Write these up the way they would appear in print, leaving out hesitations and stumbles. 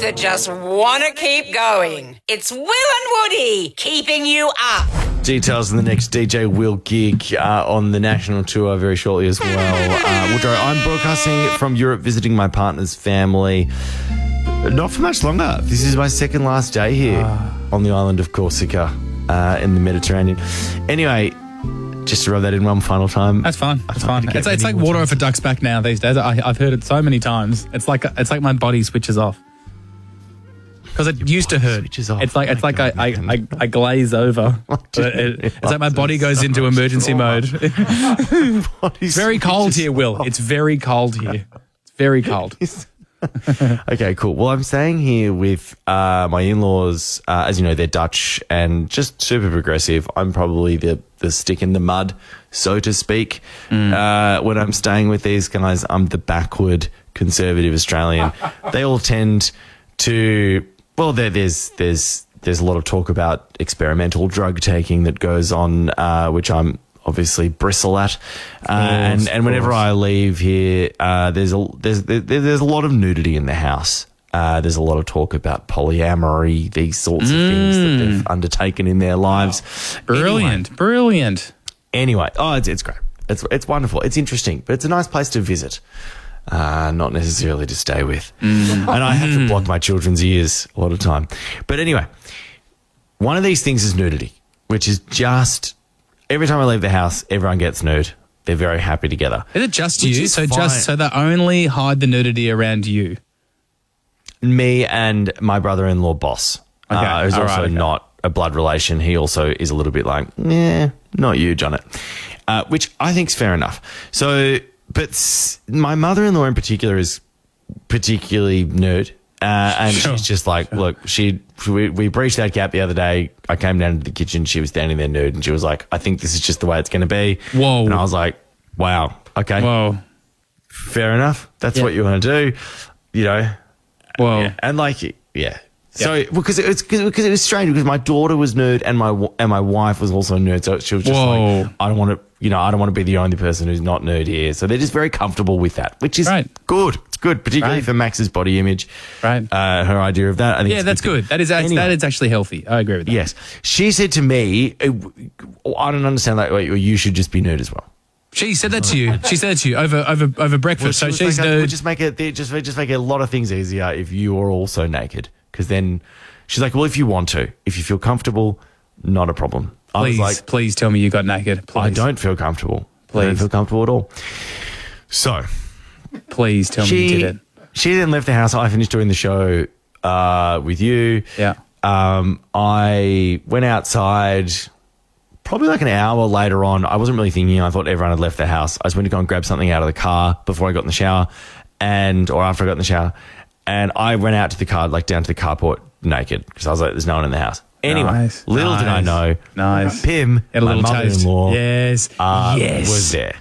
that just want to keep going. It's Will and Woody keeping you up. Details of the next DJ Will gig on the national tour very shortly as well. Woodrow, I'm broadcasting from Europe, visiting my partner's family. Not for much longer. This is my second last day here on the island of Corsica in the Mediterranean. Anyway, just to rub that in one final time. That's fine. That's fine. It's like water off a duck's back now these days. I've heard it so many times. It's like my body switches off. Because it used to hurt. It's like I glaze over. It's like my body goes into emergency mode. It's very cold here, Will. It's very cold here. It's very cold. Okay, cool. Well, I'm staying here with my in-laws. As you know, they're Dutch and just super progressive. I'm probably the stick in the mud, so to speak. When I'm staying with these guys, I'm the backward conservative Australian. They all tend to... Well, there's a lot of talk about experimental drug taking that goes on, which I'm obviously bristle at. And whenever I leave here, there's a lot of nudity in the house. There's a lot of talk about polyamory, these sorts of things that they've undertaken in their lives. Brilliant. Anyway, it's great. It's wonderful. It's interesting, but it's a nice place to visit. Not necessarily to stay with. And I have to block my children's ears a lot of time. But anyway, one of these things is nudity, which is just every time I leave the house, everyone gets nude. They're very happy together. Is it just you? So they only hide the nudity around you? Me and my brother-in-law boss, who's also not a blood relation. He also is a little bit like, not you, Jonnet, which I think is fair enough. So... But my mother-in-law in particular is particularly nude, and she's just like, look, we breached that gap the other day. I came down to the kitchen, she was standing there nude, and she was like, I think this is just the way it's going to be. Whoa. And I was like, wow, okay. Whoa. Fair enough. That's what you want to do, you know. Whoa. Yeah. And like, yeah. So because it was strange because my daughter was nude and my wife was also nude, so she was just like, I don't want to be the only person who's not nude here. So they're just very comfortable with that, which is good. It's good, particularly for Max's body image. Right. Her idea of that. I think that's good. That is actually healthy. I agree with that. Yes. She said to me, I don't understand that. You should just be nude as well. She said that to you. She said that to you over breakfast. Well, so she's nude. We'll just make a lot of things easier if you are also naked. Because then she's like, well, if you want to, if you feel comfortable, not a problem. Please tell me you got naked. Please. I don't feel comfortable. I don't feel comfortable at all. So. Please tell me you did it. She then left the house. I finished doing the show with you. Yeah. I went outside probably like an hour later on. I wasn't really thinking. I thought everyone had left the house. I just went to go and grab something out of the car before I got in the shower or after I got in the shower. And I went out to the car, like down to the carport naked because I was like, there's no one in the house. Anyway, little did I know, Pim, had a my little mother-in-law, was there.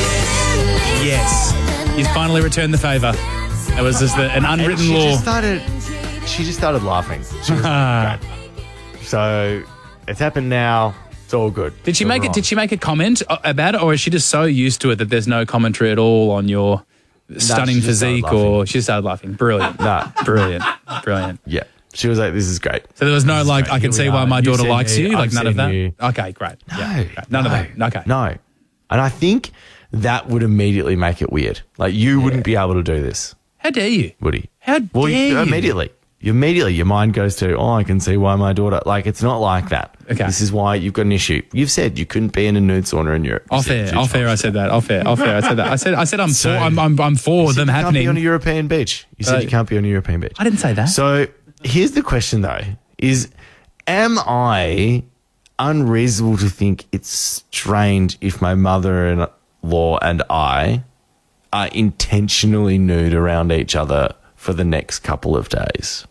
Yes. He's finally returned the favour. It was just an unwritten law. She just started laughing. She was great. So it's happened now. It's all good. Did she make a comment about it, or is she just so used to it that there's no commentary at all on your stunning physique, or she started laughing? Brilliant. Brilliant. Yeah. She was like, this is great. So there was no like, I can see why my daughter likes you, like none of that? Okay, great. No. None of that. Okay. No. And I think that would immediately make it weird. Like you wouldn't be able to do this. How dare you? Woody. How dare you? Immediately your mind goes to, I can see why my daughter, like it's not like that. Okay. This is why you've got an issue. You've said you couldn't be in a nude sauna in Europe. Off air, I said that. Off air, I said that. I said I'm for them happening. You can't be on a European beach. You said you can't be on a European beach. I didn't say that. So here's the question though, am I unreasonable to think it's strange if my mother-in-law and I are intentionally nude around each other for the next couple of days?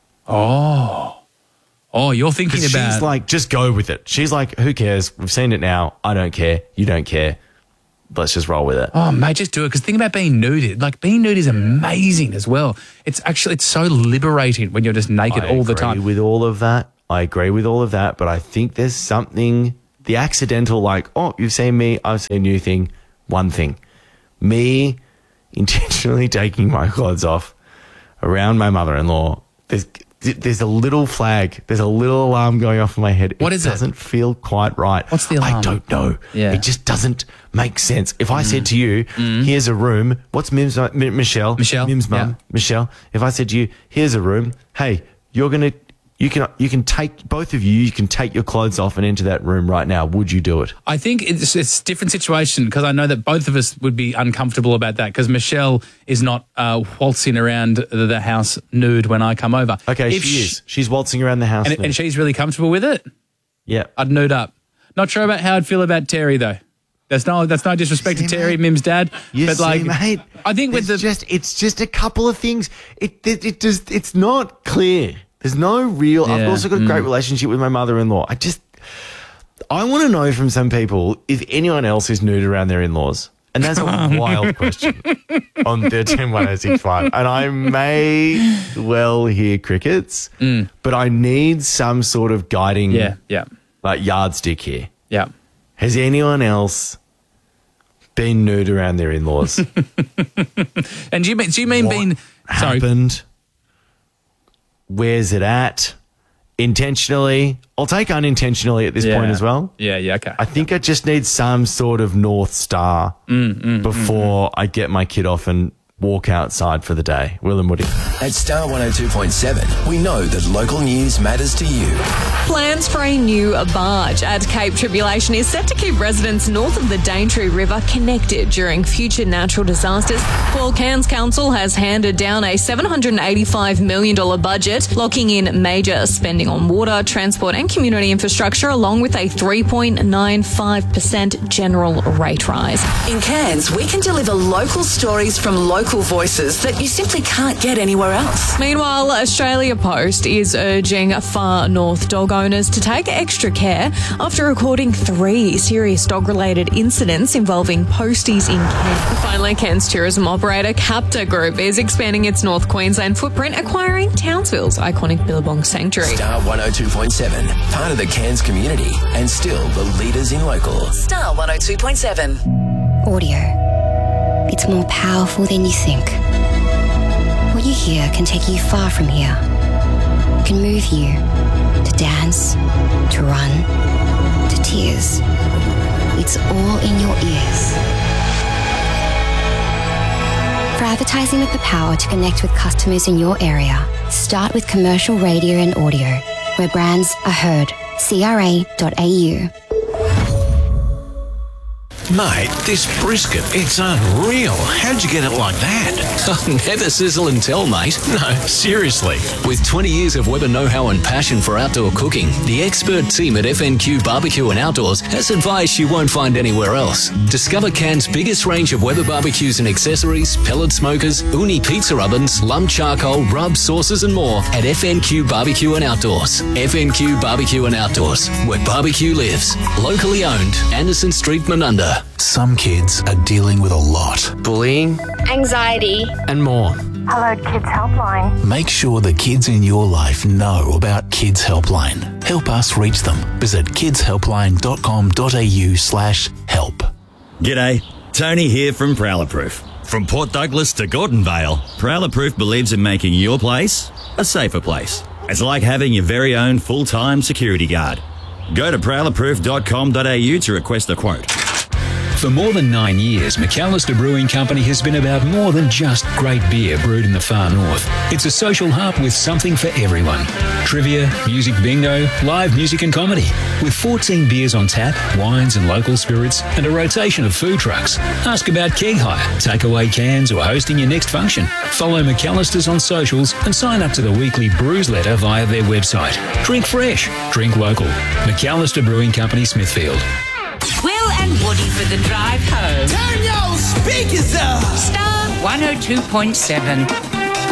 Oh, you're thinking about... She's like, just go with it. She's like, who cares? We've seen it now. I don't care. You don't care. Let's just roll with it. Oh, mate, just do it. Because think about being nude. Like, being nude is amazing as well. It's so liberating when you're just naked all the time. I agree with all of that. But I think there's something, the accidental, like, you've seen me, I've seen you thing, one thing. Me intentionally taking my clothes off around my mother-in-law there's a little flag. There's a little alarm going off in my head. What is it? It doesn't feel quite right. What's the alarm? I don't know. Yeah. It just doesn't make sense. If I said to you, here's a room. What's Mim's Michelle? Mim's mum. Yeah. Michelle. If I said to you, here's a room. Hey, you can take both of you. You can take your clothes off and enter that room right now. Would you do it? I think it's a different situation because I know that both of us would be uncomfortable about that because Michelle is not waltzing around the house nude when I come over. Okay, she is. She's waltzing around the house and she's really comfortable with it. Yeah, I'd nude up. Not sure about how I'd feel about Terry though. That's no disrespect to Terry, Mim's dad. But mate, I think with it's just a couple of things. It's not clear. There's no real. Yeah. I've also got a great relationship with my mother-in-law. I want to know from some people if anyone else is nude around their in-laws. And that's a wild question on 131065. And I may well hear crickets, but I need some sort of guiding like yardstick here. Yeah. Has anyone else been nude around their in-laws? And do you mean being happened? Where's it at? Intentionally? I'll take unintentionally at this point as well. Yeah, okay. I think I just need some sort of North Star before I get my kid off and walk outside for the day. Will and Woody. At Star 102.7, we know that local news matters to you. Plans for a new barge at Cape Tribulation is set to keep residents north of the Daintree River connected during future natural disasters. Well, Cairns Council has handed down a $785 million budget, locking in major spending on water, transport and community infrastructure, along with a 3.95% general rate rise. In Cairns, we can deliver local stories from local voices that you simply can't get anywhere else. Meanwhile, Australia Post is urging far north dog owners to take extra care after recording 3 serious dog-related incidents involving posties in Cairns. Finally, Cairns tourism operator Capta Group is expanding its North Queensland footprint, acquiring Townsville's iconic Billabong Sanctuary. Star 102.7, part of the Cairns community and still the leaders in local. Star 102.7. Audio. It's more powerful than you think. What you hear can take you far from here. It can move you to dance, to run, to tears. It's all in your ears. For advertising with the power to connect with customers in your area, start with commercial radio and audio, where brands are heard. CRA.au. Mate, this brisket, it's unreal. How'd you get it like that? Never sizzle and tell, mate. No, seriously. With 20 years of Weber know-how and passion for outdoor cooking, the expert team at FNQ Barbecue and Outdoors has advice you won't find anywhere else. Discover Cairns' biggest range of Weber barbecues and accessories, pellet smokers, uni pizza ovens, lump charcoal, rub, sauces and more at FNQ Barbecue and Outdoors. FNQ Barbecue and Outdoors, where barbecue lives. Locally owned, Anderson Street, Menunda. Some kids are dealing with a lot. Bullying, anxiety, and more. Hello, Kids Helpline. Make sure the kids in your life know about Kids Helpline. Help us reach them. Visit kidshelpline.com.au/help. G'day, Tony here from Prowlerproof. From Port Douglas to Gordon Vale, Prowlerproof believes in making your place a safer place. It's like having your very own full-time security guard. Go to prowlerproof.com.au to request a quote. For more than 9 years, McAllister Brewing Company has been about more than just great beer brewed in the far north. It's a social hub with something for everyone. Trivia, music bingo, live music and comedy. With 14 beers on tap, wines and local spirits, and a rotation of food trucks. Ask about keg hire, takeaway cans, or hosting your next function. Follow McAllister's on socials and sign up to the weekly brews letter via their website. Drink fresh, drink local. McAllister Brewing Company, Smithfield. Will and Woody for the drive home. Turn your speakers up! Star 102.7.